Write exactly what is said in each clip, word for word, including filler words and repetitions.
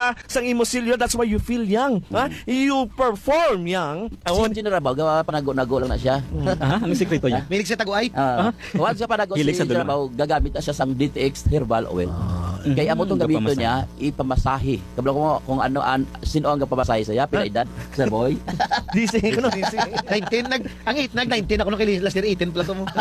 ka sang imo silyo, that's why you feel young. Mm. Ha? You perform young. Awon general ba gawa panago-nago lang na siya. Ah, ang sekreto niya. Milig sa taguay. Ah, uh, sa panago si general ba gagamit na siya sang D T X herbal oil. Uh, Kaya amo tong gamito niya ipamasahe. Kabla ko kung ano an sino ang gapamasahe sa ya pila edad, Sir Boy. Disi ko no, disi. nineteen nag ang eight nag nineteen ako no kay last year eighteen plus mo.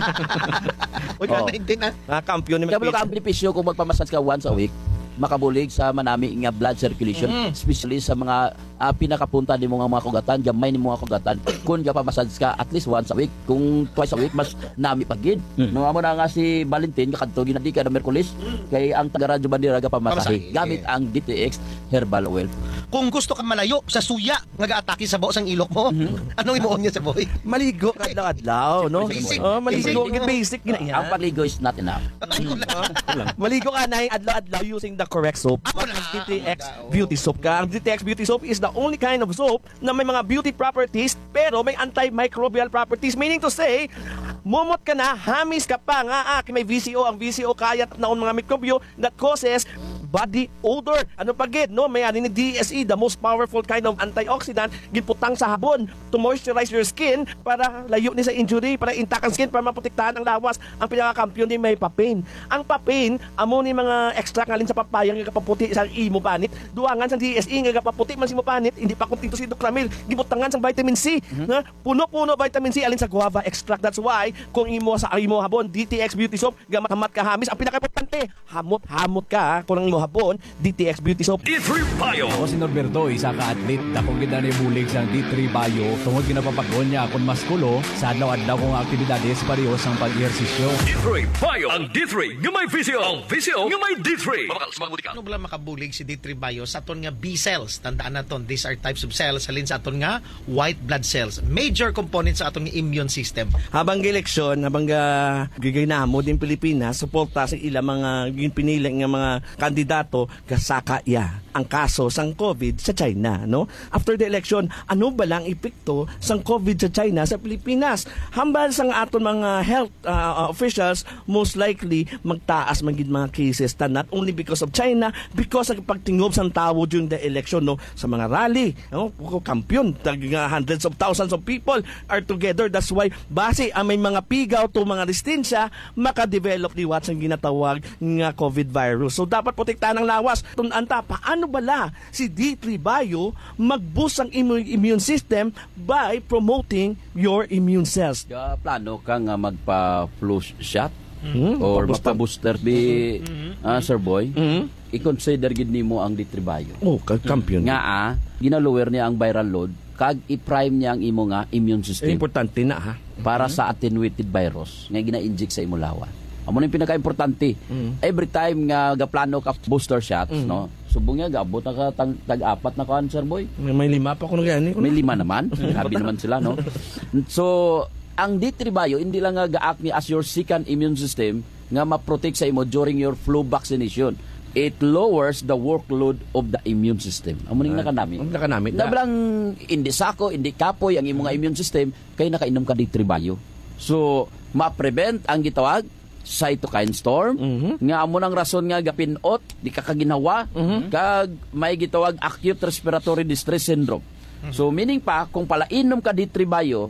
Oy, ka nineteen ah. Ah, kampiyon ni Kabla ka ang benepisyo kung magpamassage ka once a week, makabulig sa manami nga blood circulation, mm-hmm. especially sa mga uh, pinakapunta ni mga mga kugatan, gamay ni mga kugatan. Kung gapamassage ka at least once a week, kung twice a week mas nami pagid. Mm-hmm. No amo na nga si Valentin kadto ginadi ka na Miyerkules kay ang taga Radyo Bandera gapamasahe gamit ang D T X herbal oil. Kung gusto ka malayo sa suya nga gaatake sa buo sang ilok mo, mm-hmm. anong imuon niya sa boy? Maligo kadlaw-adlaw, no? Basic. Oh, maligo, Basic. basic gina yan. Ang pagligo is not enough. Maligo ka na adlaw-adlaw using the correct soap. Ang D T X beauty soap ka. Ang D T X beauty soap is the only kind of soap na may mga beauty properties pero may antimicrobial properties. Meaning to say, mumot ka na, hamis ka pa nga, ah, may V C O. Ang V C O kayat na mga mikrobyo that causes body odor. Ano pa gid, no? May ani ni D S E, the most powerful kind of antioxidant, giputang sa habon to moisturize your skin para layo ni sa injury, para intact ang skin, para maprotektahan ang lawas. Ang pinaka-kampiyon din may papain. Ang papain, amo ni mga extract ngalin sa papaya nga kapaputi sa imo panit. Duangan sa D S E nga kapaputi man si mo panit, hindi pa kumpleto si Docramil, gibutangan sa vitamin C. Mm-hmm. Na puno-puno vitamin C alin sa guava extract. That's why kung imo sa imo habon D T X beauty soap, gamat-hamat ka hamis, ang pinaka-importante, hamot-hamot ka kung ang imo habon D T X beauty soap. D three Bio. Ako si Norberto, isa ka atlet. Dakong gina ni bulig sa D three Bio. Tungod ginapapagon niya akong maskulo sa adlaw-adlaw kong aktibidades parehos ang pag-ehersisyo. D three Bio. Ang D three nga may V C O. Ang V C O nga may D three. Mabakal sa mga butika. Ano bala makabulig si D three Bio sa aton nga B cells? Tandaan naton, these are types of cells halin sa aton nga white blood cells. Major component sa aton nga immune system. Habang eleksyon, habang uh, giginamo din Pilipinas, suporta sa ilang mga pinili nga mga kandidato kasaka ya ang kaso sang COVID sa China, no? After the election, ano ba lang epekto sang COVID sa China sa Pilipinas? Hambal sang aton mga health uh, officials, most likely magtaas man gid mga cases, not only because of China, because sa pagtingob sang tawo during the election, no? Sa mga rally, no? Kampiyon, hundreds of thousands of people are together. That's why base ang may mga pigaw to mga resistensya maka-develop ni what sang ginatawag nga COVID virus. So dapat protektahan ang lawas. Tunanta, paano bala si D three Bio mag-boost ang immune system by promoting your immune cells? Ya plano ka nga magpa-flu shot Mm-hmm. or magpa-booster bi mm-hmm. uh, Sir Boy. Mm-hmm. I-consider gid nimo ang D three Bio. Oh, kampiyon. Nga ah, ginalower niya ang viral load kag i-prime niya ang imo nga immune system. Importante na ha. Para sa attenuated virus nga gina-inject sa imo lawas. Amo ni pinaka-importante. Mm. Every time nga gaplano ka booster shots, mm. no? Subong nga gabot na ka tag, tag-apat na kan, Sir Boy. May, may lima pa kuno gani. May lima naman. Sabi naman sila, no? So, ang D three Bio hindi lang nga ga-act ni as your second immune system nga ma-protect sa imo during your flu vaccination. It lowers the workload of the immune system. Amo ning nakanami. Ang nakanami. Nablang hindi sako, hindi kapoy ang imong immune system kay nakainom ka D three Bio. So, ma-prevent ang gitawag cytokine storm, mm-hmm. nga amo nang rason nga gapinot di ka kaginawa, mm-hmm. kag may gitawag acute respiratory distress syndrome. Mm-hmm. So meaning pa kung palainom ka D three Bio,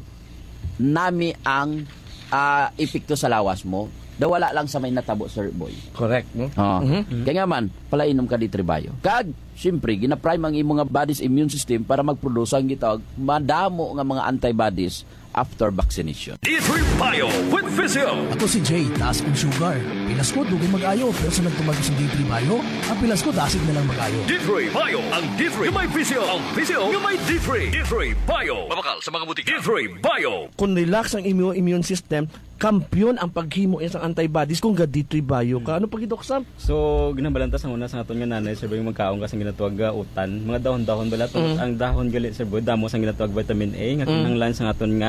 nami ang uh, epekto sa lawas mo, dawala lang sa may natabo, Sir Boy. Correct, no? Oh. Mm-hmm. Kaya nga man, palainom ka D three Bio. Kag siyempre gina-prime ang imong body's immune system para mag-produce ang gitawag madamo nga mga antibodies after vaccination. D three Bio with Physio. Ako si Jay, taas kong sugar. Pilas ko, dugay mag-ayo. Pero sa nagtumag sa D three Bio, ang pilas ko, dasig na lang mag-ayo. D three Bio. Ang D three yung may Physio. Ang Physio yung may D three. D three Bio. Mabakal sa mga butika. D three Bio. Kung relax ang immune, immune system, kampiyon ang paghimo sa antibodies kung ga D three Bio ka. Ano pagidok, Sam? So, ginabalanta sa una sa aton nga nanay, Sir Boy, yung magkaon kasi ginatuwag uh, utan. Mga dahon-dahon bala. Mm. Ang dahon galit, Sir Boy, damo sa ginatuwag vitamin A. Nga kinahanglan mm. sa aton nga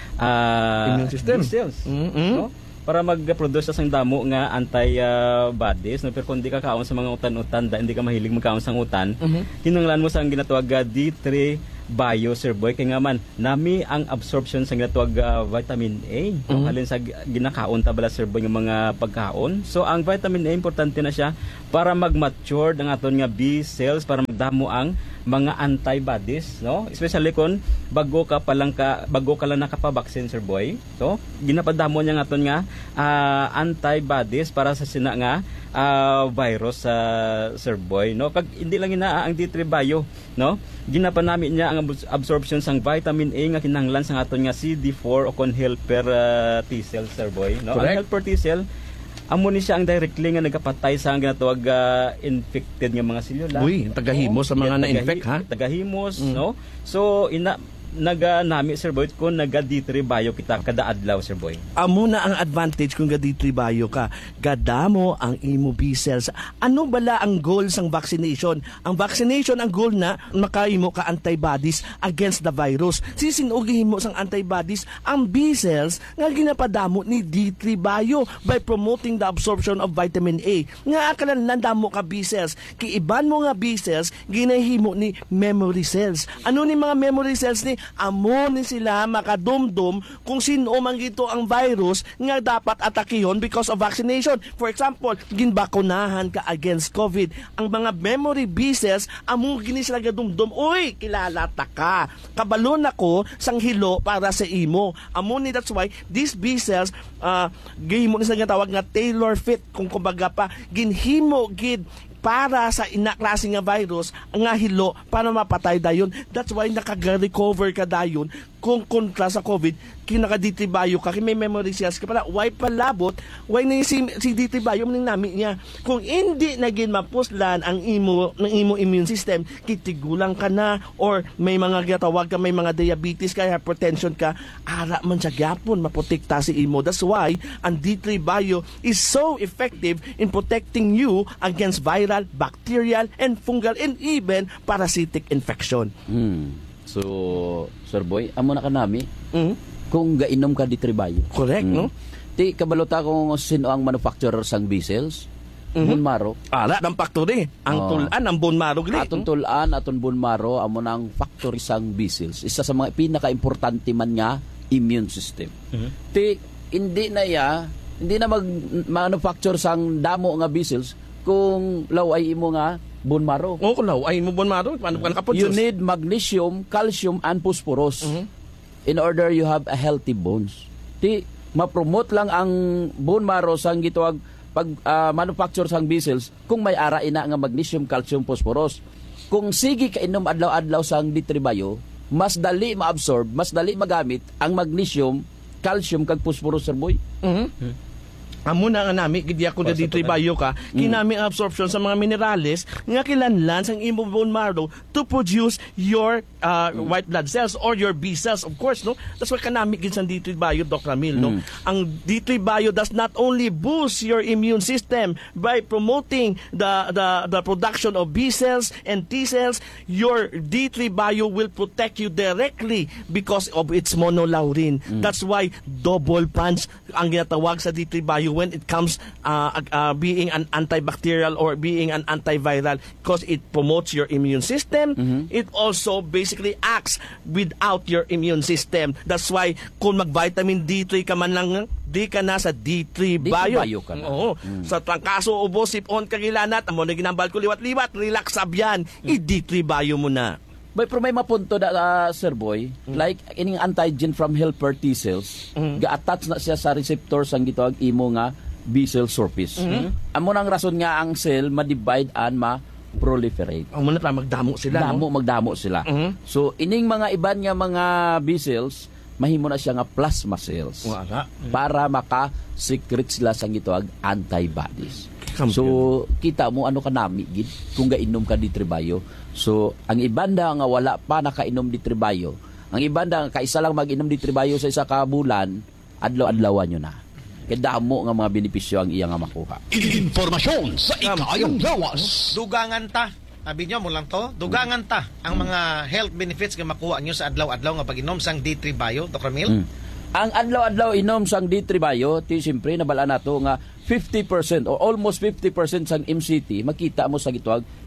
uh, immune system. cells. Mm-hmm. No? Para mag-produce sa damo nga antibodies. No? Pero kung di ka kaon sa mga utan-utan, da, hindi ka mahilig magkaon sa utan, mm-hmm. kinahanglan mo sa ang ginatuwag uh, D three bio, Sir Boy, kaya nga man, nami ang absorption sa ginatawag uh, vitamin A. Mm-hmm. Halin sa ginakaon ta bala, Sir Boy, ng mga pagkaon. So, ang vitamin A, importante na siya para mag-mature ang aton nga B cells, para magdamo ang mga antibodies, no? Especially kung bago ka pa lang ka, bago ka lang nakapabaksin, Sir Boy. So, ginapadamo niya nga aton nga uh, antibodies para sa sina nga uh, virus sa uh, Sir Boy, no? Kag hindi lang ina ang D three Bio, no? Ginapanami niya ang absorption sang vitamin A nga kinahanglan sa aton nga C D four o kon helper uh, T cell, Sir Boy, no? Correct. Ang helper T cell amo ni siya ang directly nga nagapatay sa ang ginatawag uh, infected nga mga selula. Uy, tagahimos sa mga Yeah, na-infect, tagahi- ha? Tagahimos, Mm. no? So, ina naga nami, Sir Boy, kung naga D three Bio kita kada adlaw, Sir Boy. Amo na ang advantage kung ga D three Bio ka. Gadamo ang imo B cells. Ano bala ang goal sang vaccination? Ang vaccination, ang goal na makaimo ka antibodies against the virus. Sisinugi mo sang antibodies ang B cells nga ginapadamo ni D three Bio by promoting the absorption of vitamin A. Nga akalan landamo ka B cells. Kiiban mo nga B cells, ginahimo ni memory cells. Ano ni mga memory cells ni? Amo ni sila makadumdum kung sino man gito ang virus nga dapat atakihon because of vaccination. For example, ginbakunahan ka against COVID. Ang mga memory B cells, amo gini sila gadumdum, uy, kilala ta ka. Kabalon ako sang hilo para sa imo. Amo ni, that's why these B cells, uh, gihimo ni sila nga tawag nga tailor fit, kung kumbaga pa, ginhimo gid para sa inaklase nga virus nga hilo para mapatay dayon. That's why nakaga-recover ka dayon kung kontra sa COVID, kinaka-D three Bio ka, may memory cells ka pala, why palabot, why na si, si D three Bio maning nami niya. Kung hindi naging mapuslan ang imo, ng imo immune system, kitigulang ka na, or may mga gatawag ka, may mga diabetes ka, hypertension ka, ara man sa gyapon, maprotekta si imo. That's why ang D three Bio is so effective in protecting you against viral, bacterial, and fungal, and even parasitic infection. Hmm. So, Sir Boy, amo na ka nami, Mm? kung gainom ka D three Bio. Correct, no? Ti, kabalota kung sino ang manufacturer sang B cells, Mhm. bone marrow. Ara, ng factory. Ang Oh. tulan, ang bone marrow. gali. Aton tulan, aton bone marrow, amo nang factory sang B cells. Isa sa mga pinaka-importante man nga immune system. Ti, hindi na ya, hindi na mag manufacture sang damo nga B cells kung law ay imo nga bone marrow. Oo, kulaw. Ay mo bone marrow. Paano ka nakapod? You need magnesium, calcium, and phosphorus in order you have a healthy bones. Ti, ma-promote lang ang bone marrow sang gitawag pag ah, manufacture sang B cells kung may ara ina nga magnesium, calcium, phosphorus. Kung sige ka inom adlaw-adlaw sang D three Bio, mas dali ma-absorb, mas dali magamit ang magnesium, calcium, kag phosphorus, Sir Boy. Mhm. Amo na nga nami, gidya ko na D three Bio ka, kinami ang absorption sa mga minerales nga kilanlan sang imo bone marrow to produce your uh, white blood cells or your B cells, of course, no? That's why kanami gid sang D three Bio, Doc Ramil, no? Ang D three Bio does not only boost your immune system by promoting the the the production of B cells and T cells, your D three Bio will protect you directly because of its monolaurin. That's why double punch ang ginatawag sa D three Bio when it comes uh, uh, being an antibacterial or being an antiviral, because it promotes your immune system. It also basically acts without your immune system. That's why kung mag-vitamin D three ka man lang, di ka na sa D three D three Bio. Bio ka na. Oo. Sa trangkaso, ubo, sipon, kagilanat, amo na ginambal ko liwat-liwat, relax abyan, i-D three Bio mo na. But pero may mapunto da, uh, Sir Boy, like ining antigen from helper T cells, ga-attach na siya sa receptor sang gitawag imo nga B cell surface. Amo nang rason nga ang cell ma-divide and ma-proliferate. Amo na tayo magdamo sila, Damo, no? magdamo sila. Mhm. So ining mga iban nga mga B cells, mahimo na siya nga plasma cells. Wala. Para maka-secrete sila sang gitawag antibodies. Kampiyon. So kita mo ano ka nami gid kung gainom ka D three Bio. So ang ibanda nga wala pa nakainom D three Bio, ang ibanda nga kaisa lang mag-inom D three Bio sa isa ka bulan, adlaw-adlawan nyo na. Kaya damo nga mga benepisyo ang iya nga makuha. Impormasyon sa ikayong lawas. Dugangan ta. Sabi nyo mo lang to, dugangan ta ang mga health benefits nga makuha nyo sa adlaw-adlaw nga pag-inom sang D three Bio, Doctor Ramil. Mm. Ang adlaw-adlaw inom sang D three Bio, ti siyempre nabalaan nato nga fifty percent or almost fifty percent sang M C T makita mo sa gitawag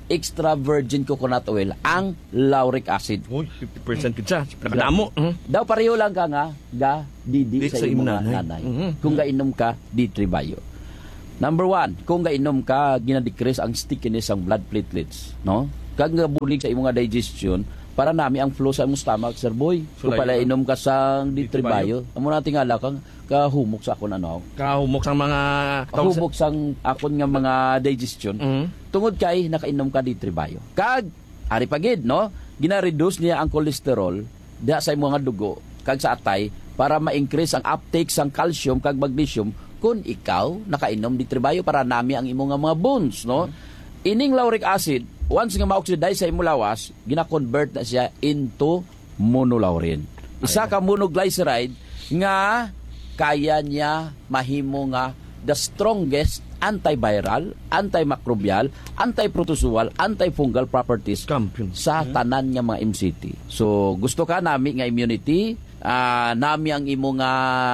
extra virgin coconut oil ang lauric acid. Uy, fifty percent kita. Nakadamo. Mhm. Daw pareho lang ka nga ga didi Di sa sa imong imong nanay. nanay. Mhm. Kung gainom ka D three Bio. Number one, kung gainom ka gina-decrease ang stickiness ang blood platelets, no? Kag nga bulig sa imong nga digestion para nami ang flow sa imong stomach, sir boy. So, Kung pala like, inom ka sa D three D three Bio. Bio, amo na tingala kang kahumok sa akon ano. Kahumok sa mga... Kahumok sang akon nga mga digestion. Mhm. Tungod kay nakainom ka D three Bio. Kag ari pagid no, gina-reduce niya ang cholesterol diha sa imong nga dugo kag sa atay para ma-increase ang uptake sang calcium kag magnesium kung ikaw nakainom D three Bio para nami ang imong nga mga bones, no? Ining lauric acid, once nga ma-oxidize sa imong lawas, gina-convert na siya into monolaurin. Isa ka monoglyceride nga kaya niya mahimo nga the strongest antiviral, antimicrobial, antiprotozoal, antifungal properties Champion. sa tanan nga mga M C T. So gusto ka nami nga immunity, ah, nami ang imo nga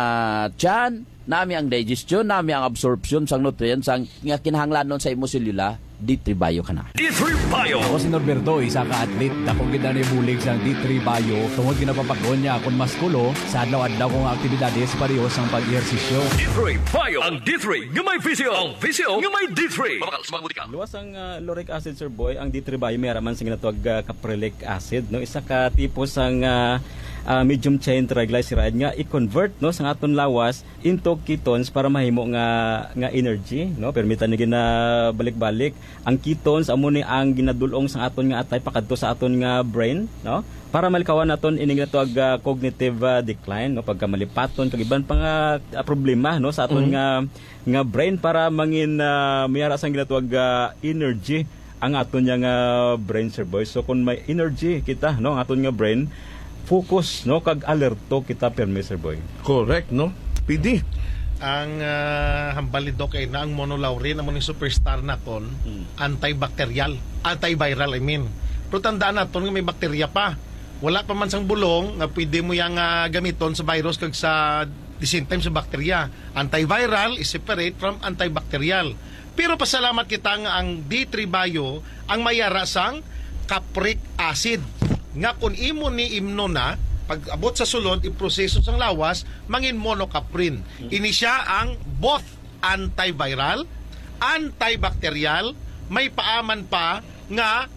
tiyan, nami ang digestion, nami ang absorption sang nutrients sang nga kinahanglanon sa imo selula, D three Bio ka na. D three Bio. Ako si Norberto, isa ka atlet. Dakong gina ni bulig sang D three Bio. Tungod ginapapagon niya akong maskulo sa adlaw-adlaw kong aktibidades parehos ang pag-ehersisyo. D three Bio. Ang D three nga may visio. Ang visio nga may D three. Mabakal sa mga butika. Luwas ang uh, lauric acid, Sir Boy. Ang D three Bio may raman sa ginatawag uh, caprylic acid, no? Isa ka tipo sang uh, uh, medium chain triglyceride nga i-convert, no, sa aton lawas into ketones para mahimo nga nga energy, no? Permitan ni gina balik-balik ang ketones amo ni ang ginadulong sa aton nga atay pakadto sa aton nga brain, no? Para malikawan naton ining ginatawag uh, cognitive uh, decline, no, pagka malipaton kag iban pa nga uh, problema, no, sa aton mm-hmm. nga nga brain para mangin uh, mayara sang ginatawag uh, energy ang aton nga uh, brain, Sir Boy. So kung may energy kita, no, ang aton nga brain focus, no, kag alerto kita permi, Sir Boy. Correct, no? P D. Ang uh, hambalido kay na ang monolaurin amo ni superstar naton, hmm. antibacterial, antiviral I mean. Pero tandaan naton nga may bakterya pa. Wala pa man sang bulong nga pwede mo yang uh, gamiton sa virus kag sa the same time sa bakterya. Antiviral is separate from antibacterial. Pero pasalamat kita nga ang D three Bio ang mayara sang capric acid nga kun imo ni imno na pag abot sa sulod iproseso sang lawas mangin monocaprin. Ini siya ang both antiviral, antibacterial, may paaman pa nga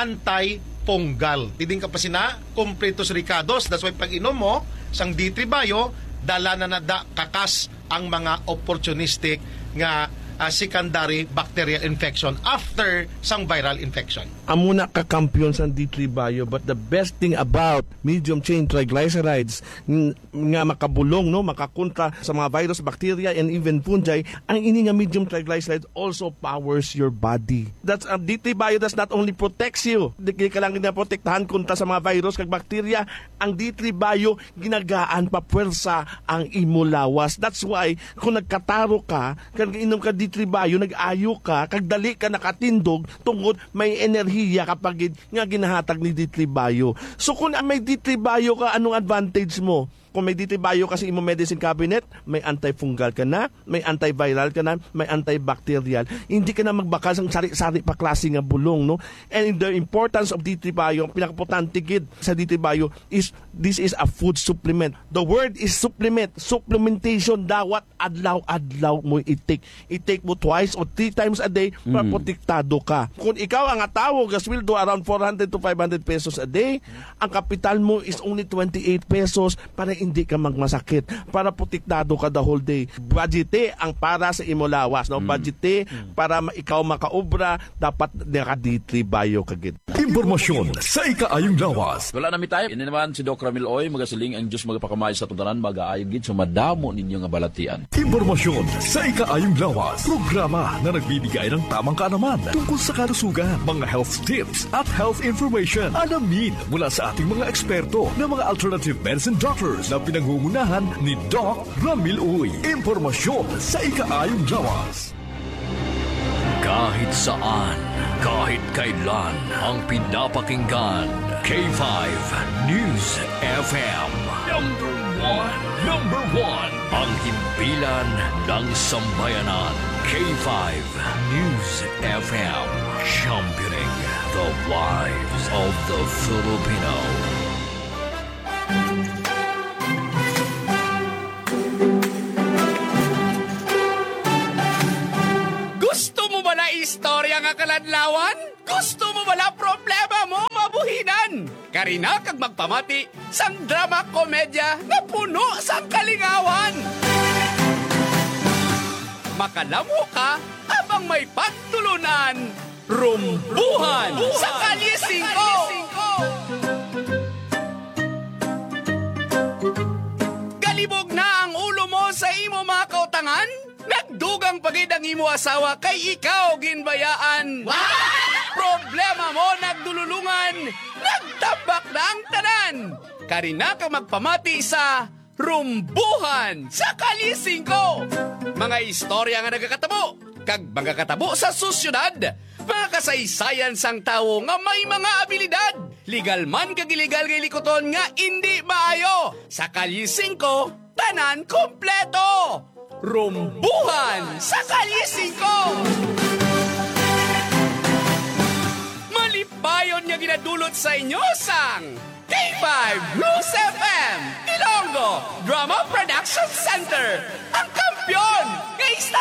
antifungal. Tiding ka pa sina completos ricados. That's why pag inom mo sang D three Bio dala na nada kakas ang mga opportunistic nga uh, secondary bacterial infection after sang viral infection. Amo na kakampiyon sa D three Bio, but the best thing about medium chain triglycerides ng- nga makabulong, no, makakontra sa mga virus, bacteria, and even fungi, ang ini nga medium triglycerides also powers your body. That's uh, D three Bio does not only protects you, di ka lang ginaprotektahan kontra sa mga virus kag bacteria, ang D three Bio ginagaan pa puwersa ang imo lawas. That's why kung nagkataro ka, kag inom ka D three Bio, nag-ayo ka, kag dali ka nakatindog tungod may enerhiya kapag nga ginahatag ni D three Bio. So kung may D three Bio ka, anong advantage mo? Kung may D three Bio kasi imo medicine cabinet, may antifungal ka na, may antiviral ka na, may antibacterial. Hindi ka na magbakal sa sari-sari pa klase nga bulong, no? And the importance of D three Bio, ang pinakapotante gid sa D three Bio is this is a food supplement. The word is supplement, supplementation. Dawat adlaw-adlaw mo i-take. I-take mo twice or three times a day para Mm. protektado ka. Kung ikaw ang atawo, gasweldo around four hundred to five hundred pesos a day, ang kapital mo is only twenty-eight pesos para hindi ka magmasakit, para protektado ka the whole day. Budgete ang para sa imo lawas, no? Budgete para ma- ikaw makaobra, dapat naka D three Bio kagid. Impormasyon sa ikaayong lawas. Wala na mi tayo. Ini naman si Doc Ramil Oy, magasiling ang Diyos magapakamay sa tundanan, mag-aayog gid sa madamo ninyo nga balatian. Impormasyon sa ikaayong lawas. Programa na nagbibigay ng tamang kaalaman tungkol sa kalusugan, mga health tips at health information. Alamin mula sa ating mga eksperto na mga alternative medicine doctors na pinangungunahan ni Doc Ramil Uy. Impormasyon sa ikaayong lawas. Kahit saan, kahit kailan, ang pinapakinggan. K five News F M. Number one. Number one. Ang himpilan ng sambayanan. K five News F M. Championing The Lives of the Filipino. Gusto mo ba na istorya nga kaladlawan? Gusto mo ba na problema mo mabuhinan? Karina kag magpamati sang drama komedya na puno sang kalingawan. Makalamo ka abang may pagtulunan. Rumbuhan sa Kalye singko. Galibog na ang ulo mo sa imo mga kautangan? Nagdugang pagid ang imo asawa kay ikaw ginbayaan. Problema mo nagdululungan, nagtabak na ang tanan. Karina ka magpamati sa Rumbuhan sa Kalye singko. Mga istorya nga nagakatabo, kag mga katabo sa susyudad, mga kasaysayan sang tawo nga may mga abilidad. Legal man kag illegal kay likoton nga hindi maayo. Sa Kalye singko, tanan kompleto. Rumbuhan sa Kalye singko. Malipayon nga ginadulot sa inyo sang K five Blues F M Ilonggo Drama Production Center. Ang